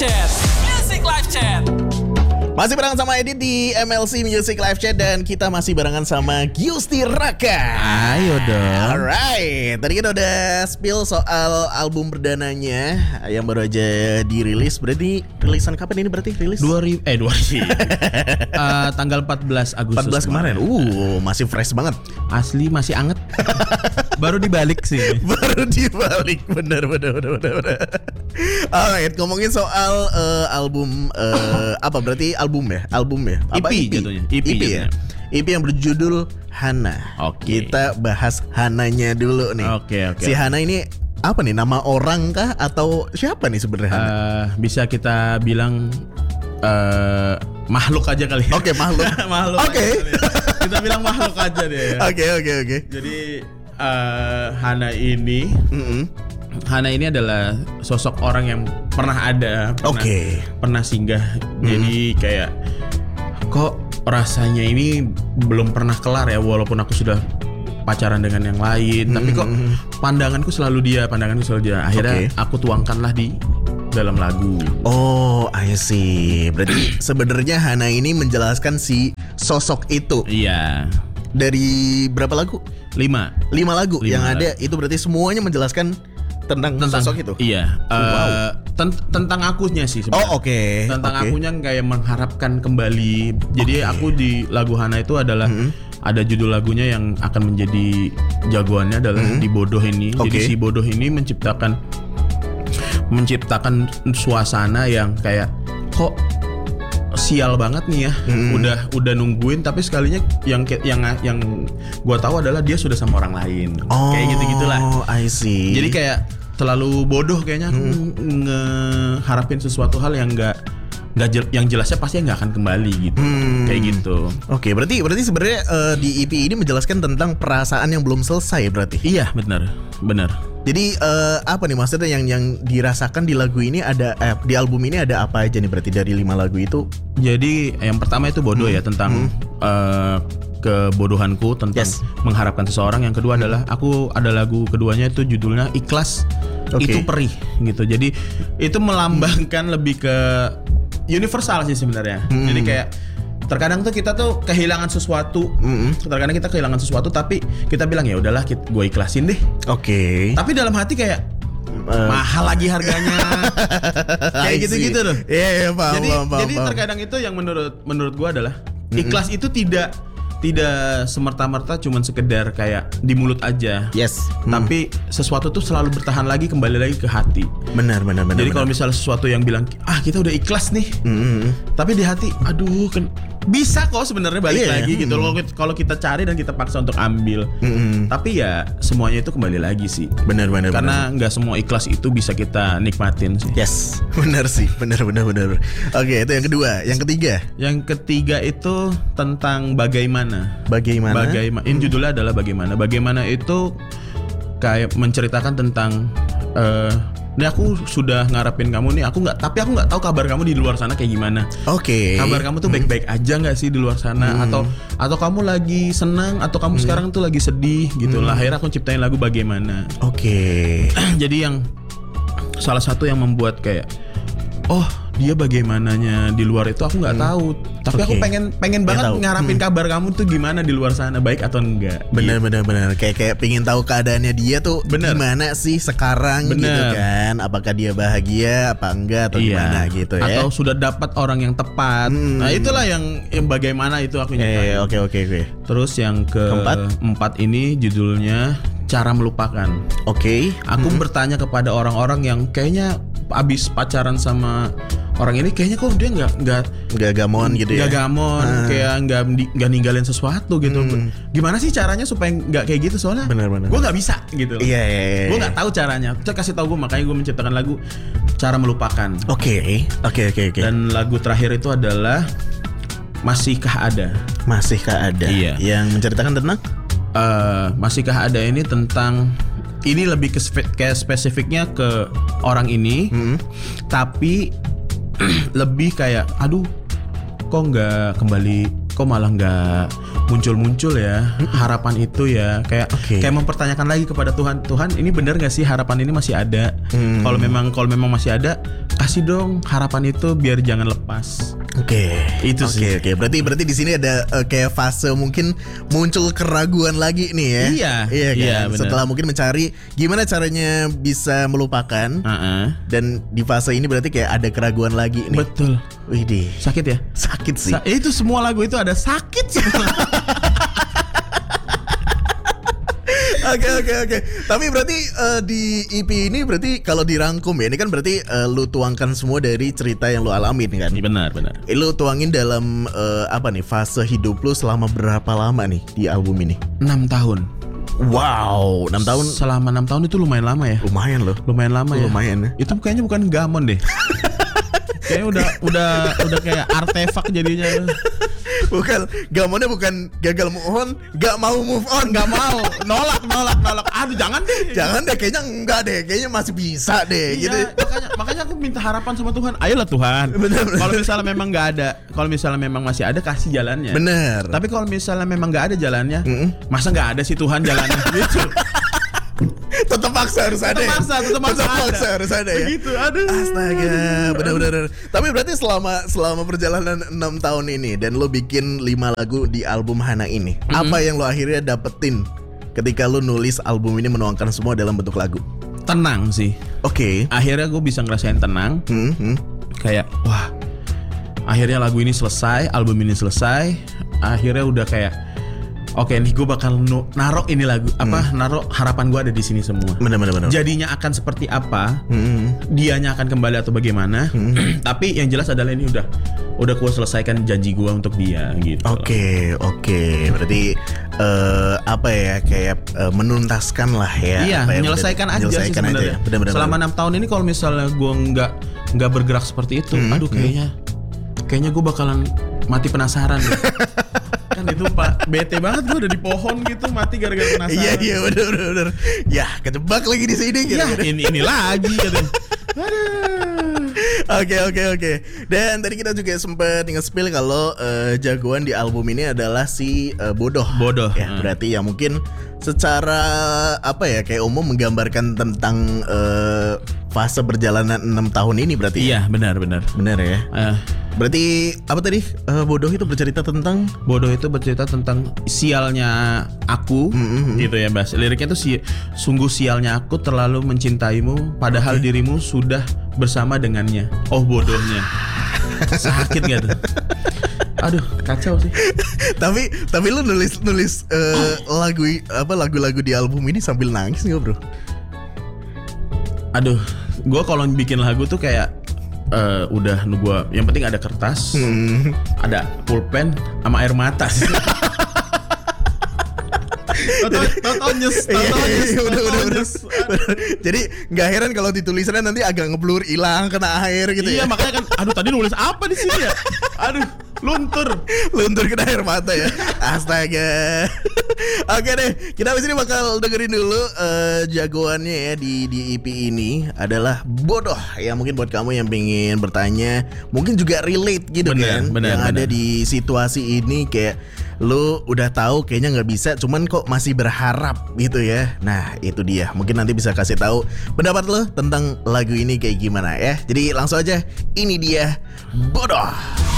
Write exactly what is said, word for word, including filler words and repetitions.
Chat, Music Live Chat. Masih barengan sama Edit di M L C Music Live Chat dan kita masih barengan sama Giusti Raka. Ayo dong. Alright, tadi kita udah spill soal album perdananya yang baru aja dirilis. Berarti rilisan kapan ini berarti rilis? dua ribu eh dua ribu uh, tanggal empat belas Agustus empat belas kemarin. Uh, masih fresh banget. Asli masih anget. Baru dibalik sih. Baru dibalik. Bener bener bener bener. bener. Alright, ngomongin soal uh, album uh, apa berarti album ya? Album ya? Apa E P jatuhnya. E P, E P ya? E P yang berjudul Hana. Oke. Kita bahas Hananya dulu nih. Oke, oke. Si Hana ini apa nih? Nama orang kah atau siapa nih sebenarnya Hana? Uh, bisa kita bilang uh, makhluk aja kali ya. Oke, makhluk. Makhluk. Oke. aja kali ya. Kita bilang makhluk aja deh ya. Oke oke oke. Jadi uh, Hana ini Mm-mm. Hana ini adalah sosok orang yang pernah ada, pernah, Oke. pernah singgah. Jadi kayak kok rasanya ini belum pernah kelar ya, walaupun aku sudah pacaran dengan yang lain, tapi kok pandanganku selalu dia, pandanganku selalu dia. Akhirnya Oke. aku tuangkanlah di dalam lagu. Oh, I see. Berarti sebenarnya Hana ini menjelaskan si sosok itu. Iya. Dari berapa lagu? Lima. Lima lagu Lima yang lagu. ada itu berarti semuanya menjelaskan tentang, Tentang sosok itu. Iya. Oh, wow. Uh, ten- tentang akunya sih sebenarnya. Oh, oke. Tentang Oke. akunya kayak mengharapkan kembali. Jadi Oke. aku di lagu Hana itu adalah Mhm. ada judul lagunya yang akan menjadi jagoannya adalah Mhm. di Bodoh ini. Jadi Oke. si Bodoh ini menciptakan menciptakan suasana yang kayak kok sial banget nih ya. Mhm. Udah udah nungguin tapi sekalinya yang yang yang gua tahu adalah dia sudah sama orang lain. Oh, Kayak gitu-gitulah. I see. Jadi kayak terlalu bodoh kayaknya aku ngeharapin sesuatu hal yang enggak nggak jel- yang jelasnya pasti nggak akan kembali gitu. Hmm. Kayak gitu. Oke, berarti berarti sebenarnya eh, di E P ini menjelaskan tentang perasaan yang belum selesai berarti. Iya, benar. Benar. Jadi eh, apa nih maksudnya yang yang dirasakan di lagu ini ada eh, di album ini ada apa aja nih berarti dari lima lagu itu? Jadi yang pertama itu bodoh ya tentang eh, kebodohanku tentang Yes. mengharapkan seseorang. Yang kedua adalah aku ada lagu keduanya itu judulnya Ikhlas. Oke. Itu perih gitu. Jadi itu melambangkan lebih ke universal sih sebenarnya. Hmm. Jadi kayak terkadang tuh kita tuh kehilangan sesuatu. Mm-mm. Terkadang kita kehilangan sesuatu tapi kita bilang ya udahlah gue ikhlasin deh. Oke. Tapi dalam hati kayak Eh, mahal lagi harganya. Kayak I see. gitu-gitu loh. Iya, iya, paham, Jadi paham, paham, jadi paham. terkadang itu yang menurut menurut gue adalah ikhlas itu tidak tidak semerta-merta cuman sekedar kayak di mulut aja. Yes. Hmm. Tapi sesuatu tuh selalu bertahan lagi kembali lagi ke hati. Benar, benar, benar. Jadi kalau benar. misalnya sesuatu yang bilang ah kita udah ikhlas nih, Mm-mm. tapi di hati aduh kan bisa kok sebenarnya balik Iya, lagi mm. gitu loh kalau kita cari dan kita paksa untuk ambil. Mm-mm. Tapi ya semuanya itu kembali lagi sih. Benar, benar, benar. Karena nggak semua ikhlas itu bisa kita nikmatin sih. Yes, benar sih, benar, benar, benar. Oke, itu yang kedua, yang ketiga, Yang ketiga itu tentang bagaimana. bagaimana? Bagaimana? Ini judulnya adalah bagaimana. Bagaimana itu kayak menceritakan tentang eh ini aku sudah ngarepin kamu nih. Aku nggak, tapi aku nggak tahu kabar kamu di luar sana kayak gimana. Oke. Kabar kamu tuh baik-baik aja nggak sih di luar sana? Hmm. Atau atau kamu lagi senang? Atau kamu sekarang tuh lagi sedih gitu lah. Akhirnya aku ciptain lagu bagaimana. Oke. Jadi yang salah satu yang membuat kayak oh dia bagaimananya di luar itu aku nggak tahu, tapi aku Oke. pengen pengen Pengen banget tahu. ngarapin kabar kamu tuh gimana di luar sana, baik atau enggak. Benar, benar, benar. Kayak kayak pingin tahu keadaannya dia tuh Bener. gimana sih sekarang gitu Bener. kan? Apakah dia bahagia apa enggak atau Iya. gimana gitu ya? Atau sudah dapat orang yang tepat. Hmm. Nah itulah yang, yang bagaimana itu aku Eh, nyiptain. oke, oke, oke. Terus yang Keempat? keempat ini judulnya Cara Melupakan. Oke. Aku bertanya kepada orang-orang yang kayaknya abis pacaran sama orang ini, kayaknya kok dia nggak nggak Enggak gamon gitu ya? nggak gamon, Ah. kayak nggak nggak ninggalin sesuatu gitu. Hmm. Gimana sih caranya supaya nggak kayak gitu? Soalnya Benar-benar. gue nggak bisa gitu. Iya, iya, iya. Gue nggak tahu caranya. Coba kasih tahu gue, makanya gue menciptakan lagu Cara Melupakan. Oke, oke, oke, oke. Dan lagu terakhir itu adalah Masihkah Ada. Masihkah ada? Iya. Yang menceritakan tentang? Eh, Masihkah Ada ini tentang, ini lebih ke spe- kayak spesifiknya ke orang ini, Hmm. tapi lebih kayak aduh kok nggak kembali, kok malah nggak muncul-muncul ya harapan itu ya, kayak Oke. kayak mempertanyakan lagi kepada Tuhan, Tuhan ini benar nggak sih harapan ini masih ada? Hmm. Kalau memang kalau memang masih ada, kasih dong harapan itu biar jangan lepas. Oke, Itu Oke, sih. Oke, berarti berarti di sini ada eh, kayak fase mungkin muncul keraguan lagi nih ya. Iya, iya kan. iya, benar. Setelah mungkin mencari gimana caranya bisa melupakan, Uh-uh. dan di fase ini berarti kayak ada keraguan lagi nih. Betul. Widih, Sakit ya? sakit sih. Sa- itu semua lagu itu ada sakit semua. Oke oke oke. Tapi berarti eh, di E P ini berarti kalau dirangkum ya, ini kan berarti eh, lu tuangkan semua dari cerita yang lu alamin kan. Benar, benar. Eh, Lu tuangin dalam eh, apa nih fase hidup lu selama berapa lama nih di album ini? enam tahun. Wow, enam tahun Selama enam tahun itu lumayan lama ya. lumayan loh. Lumayan lama ya. Lumayan ya. Itu kayaknya bukan gamon deh. Kayaknya udah udah udah kayak artefak jadinya. Bukan, gamonnya bukan gagal move on, gak mau move on, Nggak mau, nolak, nolak, nolak. Aduh, jangan deh. Jangan deh, kayaknya enggak deh, kayaknya masih bisa deh, Iya, gitu. makanya makanya aku minta harapan sama Tuhan. Ayolah Tuhan. Bener, bener. Kalau misalnya memang nggak ada, kalau misalnya memang masih ada, kasih jalannya. Bener. Tapi kalau misalnya memang nggak ada jalannya, Mm-mm. masa nggak ada sih Tuhan jalannya? Gitu. Tetap maksa harus ada. Tetap ya? maksa, tetap maksa ada. harus ada ya. Begitu, aduh. Astaga, benar-benar. Tapi berarti selama selama perjalanan enam tahun ini dan lo bikin lima lagu di album Hana ini, Mm-hmm. apa yang lo akhirnya dapetin ketika lo nulis album ini menuangkan semua dalam bentuk lagu? Tenang sih. Oke. Akhirnya gue bisa ngerasain tenang. Hmm, hmm. Kayak wah, akhirnya lagu ini selesai, album ini selesai. Akhirnya udah kayak oke nih gue bakal nu- narok ini lagu apa narok harapan gue ada di sini semua. Benar-benar benar. Jadinya akan seperti apa? Hmm. Dianya akan kembali atau bagaimana? Tapi yang jelas adalah ini udah udah gue selesaikan janji gue untuk dia gitu. Oke, oke. Berarti eh, apa ya kayak eh, menuntaskan lah ya. Iya, apa yang menyelesaikan udah- aja sih menyelesaikan aja sebenarnya. ya. Benar-benar. Selama enam tahun ini kalau misalnya gue nggak nggak bergerak seperti itu, Hmm, aduh kayaknya kayaknya gue bakalan mati penasaran. deh. Kan itu Pak, bete banget gue udah di pohon gitu mati gara-gara penasaran. Iya iya benar benar benar. Ya kejebak lagi di sini gitu. Ya ini ini lagi gitu. Oke oke oke. Dan tadi kita juga sempat nge-spill kalau eh, jagoan di album ini adalah si eh, Bodoh. Bodoh. Ya, Hmm. berarti ya mungkin secara apa ya kayak umum menggambarkan tentang eh, fase perjalanan enam tahun ini berarti. Iya benar benar. Benar ya. Eh, Berarti apa tadi? Eh, Bodoh itu bercerita tentang Bodoh itu bercerita tentang sialnya aku, Mm-mm. gitu ya Bas. Liriknya tuh si, sungguh sialnya aku terlalu mencintaimu, padahal dirimu sudah bersama dengannya. Oh bodohnya, sakit gak tuh? Aduh kacau sih. tapi tapi lu nulis nulis eh, lagu apa lagu-lagu di album ini sambil nangis nggak bro? Aduh, gue kalau bikin lagu tuh kayak eh, udah nu gua, yang penting ada kertas, Hmm. ada pulpen, sama air mata. Toto nyes, Iya, toto iya, nyes, iya, udah, toto udah, udah. nyes. Jadi nggak heran kalau ditulisannya nanti agak ngeblur, hilang, kena air gitu Iya ya. makanya kan, aduh tadi nulis apa di sini ya? Aduh, luntur. Luntur kena air mata ya. Astaga. Oke deh, kita abis ini bakal dengerin dulu eh, jagoannya ya di di E P ini adalah Bodoh. Ya mungkin buat kamu yang pengen bertanya, mungkin juga relate gitu Bener, kan. bener, yang ada bener. di situasi ini kayak lu udah tahu kayaknya nggak bisa, cuman kok masih berharap gitu ya. Nah itu dia. Mungkin nanti bisa kasih tahu pendapat lo tentang lagu ini kayak gimana ya. Jadi langsung aja, ini dia Bodoh.